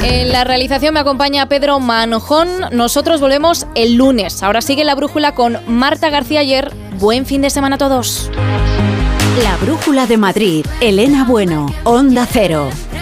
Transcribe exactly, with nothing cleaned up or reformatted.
En la realización me acompaña Pedro Manojón. Nosotros volvemos el lunes. Ahora sigue La Brújula con Marta García Ayer. Buen fin de semana a todos. La Brújula de Madrid. Elena Bueno, Onda Cero.